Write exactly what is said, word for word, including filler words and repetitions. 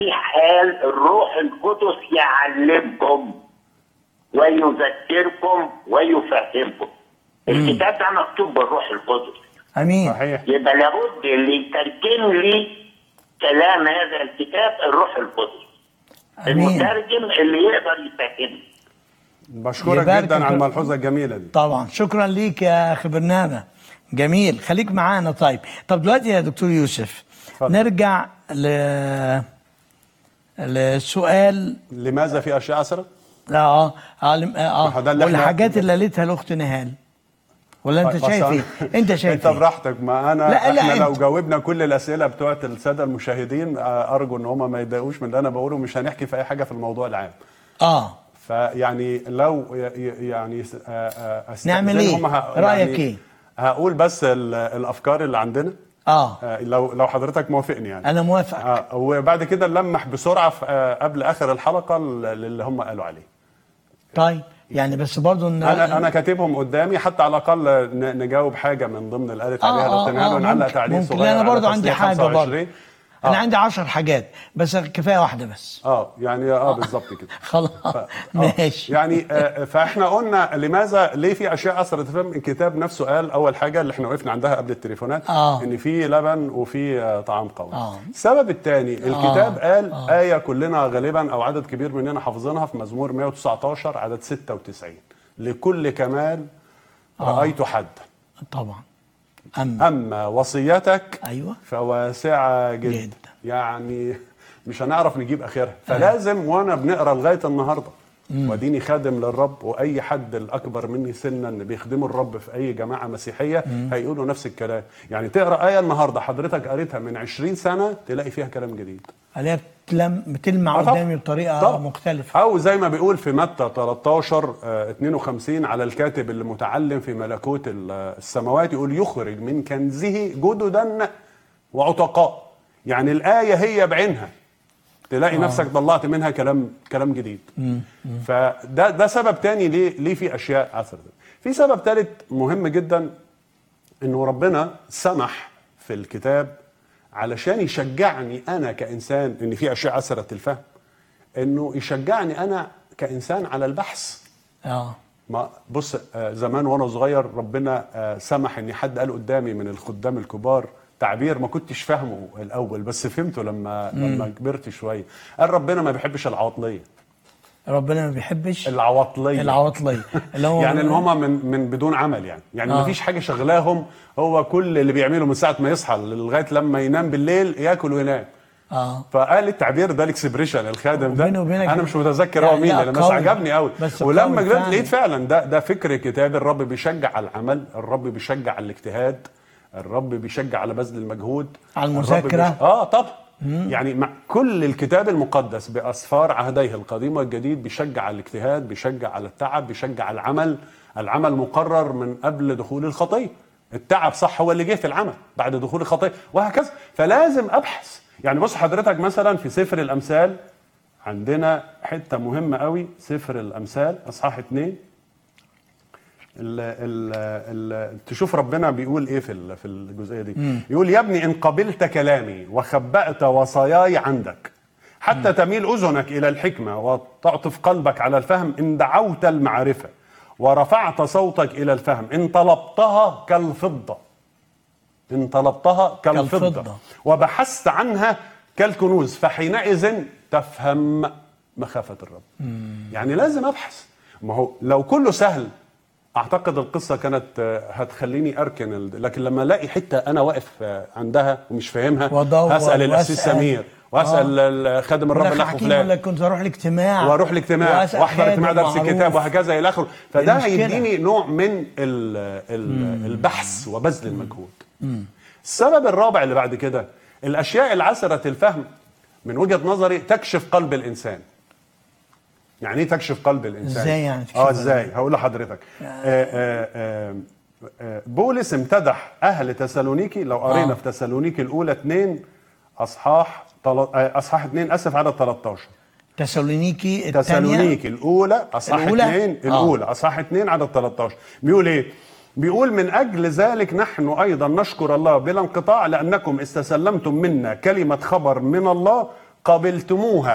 حال الروح القدس يعلمكم ويذكركم ويفهمكم. الكتاب ده مكتوب بالروح القدس. امين. صحيح. يبقى لابد اللي يترجم لي كلام هذا الكتاب الروح القدس. امين. المترجم اللي يقدر يفهمني. بشكرك يبارك جدا على في- الملحوظه الجميله دي. طبعا شكرا ليك يا اخي برنامج جميل. خليك معانا. طيب طب دلوقتي يا دكتور يوسف اتفضل. نرجع ل للسؤال. لماذا في اشياء اسرى؟ اه اه لم- ما هو ده اه اللي احنا- والحاجات اللي قالتها الاخت نهال، ولا انت بس شايف أنا- ايه؟ انت شايف انت ايه؟ براحتك. ما انا لا، لا، احنا لو أنت. جاوبنا كل الاسئله بتوعت الساده المشاهدين آه، ارجو ان هم ما يتضايقوش من اللي انا بقوله. مش هنحكي في اي حاجه في الموضوع العام. اه فيعني لو ي- ي- يعني س- آه، آه، نعمل إيه؟ أستأذنهم ه- رأيك يعني إيه؟ هقول بس ال- الافكار اللي عندنا. اه آه، لو لو حضرتك موافقني يعني. انا موافق. اه وبعد كده نلمح بسرعه في آه، قبل اخر الحلقه اللي هم قالوا عليه. طيب يعني بس برضو ان انا انا كاتبهم قدامي حتى على الاقل ن- نجاوب حاجه من ضمن اللي قالت آه، عليها آه، لو تنهال آه، ونعلق ممكن- تعليق ممكن. صغير. لا، انا على برضو عندي تصنيف حاجه خمسة برضو. وعشرين. انا آه. عندي عشر حاجات بس كفايه واحده بس. اه يعني اه بالظبط كده. خلاص آه. ماشي. يعني آه فاحنا قلنا لماذا ليه في اشياء اثرت فهم. الكتاب نفسه قال اول حاجه اللي احنا وقفنا عندها قبل التليفونات آه. ان في لبن وفي آه طعام قوي. آه. السبب الثاني الكتاب آه. قال آه. ايه كلنا غالبا او عدد كبير مننا حافظينها في مزمور مئة وتسعتاشر عدد ستة وتسعين. لكل كمال رايت حد. طبعا. اما اما وصيتك ايوه فواسعه جدا. جدا. يعني مش هنعرف نجيب اخرها. فلازم وانا بنقرا لغايه النهارده وديني خادم للرب واي حد الاكبر مني سنا بيخدموا الرب في اي جماعه مسيحيه هيقولوا نفس الكلام. يعني تقرا ايه النهارده حضرتك قريتها من عشرين سنه تلاقي فيها كلام جديد. عليها بتلم بتلمع آه طبعاً. قدامي بطريقه طبعاً. مختلفه. او زي ما بيقول في متى تلتاشر آه، اتنين وخمسين على الكاتب اللي متعلم في ملكوت ال- السماوات يقول يخرج من كنزه جددا وعتقاء. يعني الايه هي بعينها تلاقي آه. نفسك طلعت منها كلام كلام جديد. فده ده سبب تاني ليه ليه في اشياء اثرت. في سبب ثالث مهم جدا انه ربنا سمح في الكتاب علشان يشجعني انا كانسان ان في اشياء اثرت الفهم. انه يشجعني انا كانسان على البحث. اه ما بص آه، زمان وانا صغير ربنا آه، سمح ان حد قال قدامي من الخدام الكبار تعبير ما كنتش فاهمه الاول بس فهمته لما مم. لما كبرت شويه. قال ربنا ما بيحبش العواطليه. ربنا ما بيحبش العواطليه العواطليه اللي هو يعني اللي هم من من بدون عمل يعني يعني آه. ما فيش حاجه شغلاهم. هو كل اللي بيعمله من ساعه ما يصحى لغايه لما ينام بالليل ياكل وينام. اه فقال التعبير ده الاكسبريشن الخادم ده وبيني وبينك انا مش متذكر يعني هو مين لا لأن بس قوي. عجبني قوي. بس ولما قوي كبرت فعلا. لقيت فعلا ده ده فكر كتابي. الرب بيشجع على العمل. الرب بيشجع على الاجتهاد. الرب بيشجع على بذل المجهود. على الرب المذاكرة. بيش... اه طبعا يعني مع كل الكتاب المقدس بأسفار عهديه القديم والجديد بيشجع على الاجتهاد. بيشجع على التعب. بيشجع على العمل. العمل مقرر من قبل دخول الخطيه. التعب صح هو اللي جه في العمل بعد دخول الخطيه وهكذا. فلازم ابحث. يعني بص حضرتك مثلا في سفر الامثال عندنا حته مهمه قوي. سفر الامثال اصحاح اتنين ال ال ال تشوف ربنا بيقول ايه في ال- في الجزئيه دي. مم. يقول يا ابني ان قبلت كلامي وخبأت وصاياي عندك حتى مم. تميل اذنك الى الحكمه وتعطف قلبك على الفهم ان دعوت المعرفه ورفعت صوتك الى الفهم ان طلبتها كالفضه ان طلبتها كالفضه, كالفضة. وبحثت عنها كالكنوز فحينئذ تفهم مخافه الرب. مم. يعني لازم ابحث. ما هو لو كله سهل اعتقد القصه كانت آه، هتخليني اركن ال- لكن لما الاقي حته انا واقف آه، عندها ومش فاهمها وأدور هسال الاسيس وأسأل. سمير واسال آه. خادم الرب الاخ حكيم فلان ولا كنت اروح الاجتماع واروح الاجتماع واحضر اجتماع درس الكتاب وهكذا الى اخره. فده هيديني نوع من ال ال البحث وبذل المجهود. مم. السبب الرابع اللي بعد كده الاشياء العسره الفهم من وجهه نظري تكشف قلب الانسان. يعني ايه تكشف قلب الانسان؟ ازاي يعني تكشف اه ازاي؟ هقول لحضرتك. آه آه آه آه بولس امتدح اهل تسالونيكي. لو قرينا آه. في تسالونيكي الاولى اتنين اصحاح طل... اصحاح اتنين اسف عدد تلتاشر. تسالونيكي الثانيه تسالونيكي الاولى اصحاح الأولى؟ اتنين الاولى آه. اصحاح اتنين عدد تلتاشر. بيقول ايه؟ بيقول من اجل ذلك نحن ايضا نشكر الله بلا انقطاع لانكم استسلمتم منا كلمه خبر من الله قبلتموها